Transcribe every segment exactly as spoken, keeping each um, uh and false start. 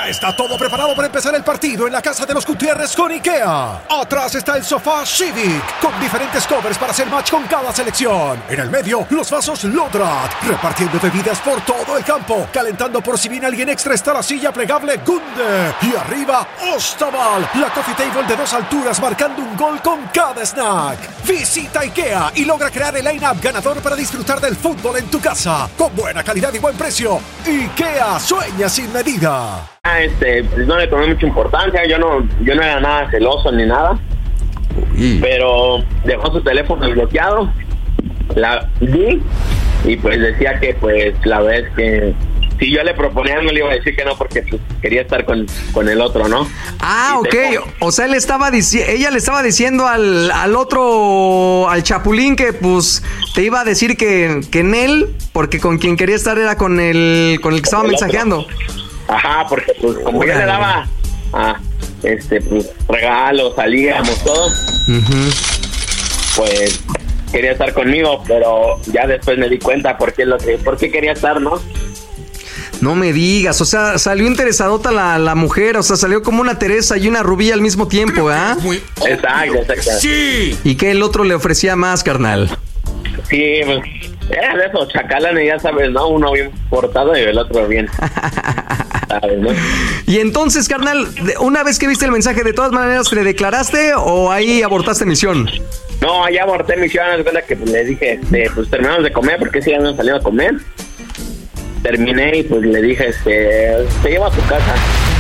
Ya está todo preparado para empezar el partido en la casa de los Gutiérrez con IKEA. Atrás está el sofá Civic, con diferentes covers para hacer match con cada selección. En el medio, los vasos Lodrat, repartiendo bebidas por todo el campo. Calentando por si viene alguien extra está la silla plegable Gunde. Y arriba, Ostaval, la coffee table de dos alturas marcando un gol con cada snack. Visita IKEA y logra crear el line-up ganador para disfrutar del fútbol en tu casa. Con buena calidad y buen precio. IKEA, sueña sin medida. Ah, este, pues no le tomé mucha importancia, yo no, yo no era nada celoso ni nada. Uy. Pero dejó su teléfono bloqueado, la vi y pues decía que pues la vez que si yo le proponía no le iba a decir que no porque pues, quería estar con, con el otro, ¿no? Ah, y ok, dejó. O sea, él estaba dici- ella le estaba diciendo al, al otro, al Chapulín que pues te iba a decir que, que en él, porque con quien quería estar era con el, con el que estaba mensajeando. Otro. Ajá, porque pues como Órale. Yo le daba ah, este pues regalos, salíamos todos, uh-huh. Pues quería estar conmigo, pero ya después me di cuenta por qué lo que, por qué quería estar, ¿no? No me digas, o sea, salió interesadota la, la mujer, o sea, salió como una Teresa y una Rubí al mismo tiempo, ¿ah? ¿eh? Exacto, exacto. Sí. ¿Y qué el otro le ofrecía más, carnal? Sí, pues era de esos chacalanes, ya sabes, ¿no? Uno bien portado y el otro bien. ¿Sabes, no? Y entonces, carnal, una vez que viste el mensaje, ¿de todas maneras le declaraste o ahí abortaste misión? No, ahí aborté misión, es verdad que pues, le dije, este, pues terminamos de comer, porque sí, ya no salido a comer. Terminé y pues le dije, este, te llevo a tu casa.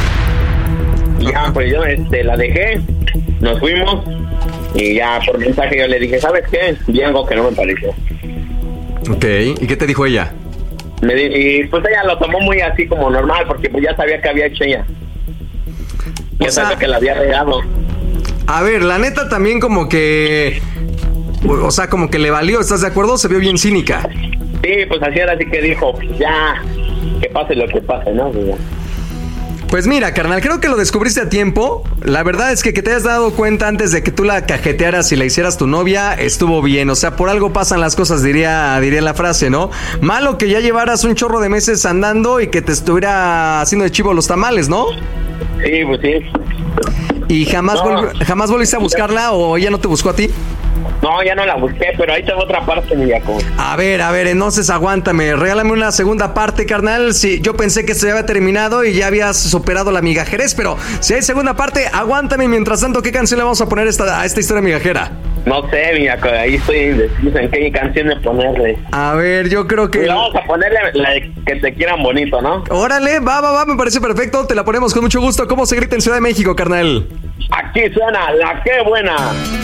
Y ya, pues yo este, la dejé, nos fuimos y ya por mensaje yo le dije, ¿sabes qué? Vi algo que no me pareció. Ok, ¿y qué te dijo ella? Me di- y pues ella lo tomó muy así como normal, porque pues ya sabía que había hecho ella. Ya sabía que la había regado. A ver, la neta también como que, o sea, como que le valió, ¿estás de acuerdo? Se vio bien cínica. Sí, pues así era, así que dijo, pues ya, que pase lo que pase, ¿no? Pues mira, carnal, creo que lo descubriste a tiempo. La verdad es que que te hayas dado cuenta antes de que tú la cajetearas y la hicieras tu novia, estuvo bien. O sea, por algo pasan las cosas, diría, diría la frase, ¿no? Malo que ya llevaras un chorro de meses andando y que te estuviera haciendo de chivo los tamales, ¿no? Sí, pues sí. ¿Y jamás, no. vol- jamás volviste a buscarla o ella no te buscó a ti? No, ya no la busqué, pero ahí tengo otra parte, mi Jaco. A ver, a ver, entonces aguántame, regálame una segunda parte, carnal. Sí, yo pensé que esto ya había terminado y ya habías superado la migajerez, pero si hay segunda parte, aguántame. Mientras tanto, ¿qué canción le vamos a poner esta, a esta historia migajera? No sé, mi Jaco, ahí estoy indeciso en qué canción de ponerle. A ver, yo creo que... Y vamos a ponerle la de Que te quieran bonito, ¿no? Órale, va, va, va, me parece perfecto, te la ponemos con mucho gusto. ¿Cómo se grita en Ciudad de México, carnal? Aquí suena La Qué Buena.